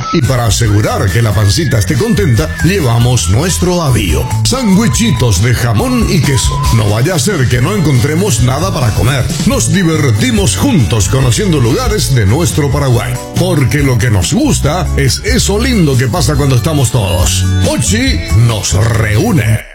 Y para asegurar que la pancita esté contenta, llevamos nuestro avío. Sandwichitos de jamón y queso. No vaya a ser que no encontremos nada para comer. Nos divertimos juntos conociendo lugares de nuestro Paraguay. Porque lo que nos gusta es eso lindo que pasa cuando estamos todos. Hochi nos reúne.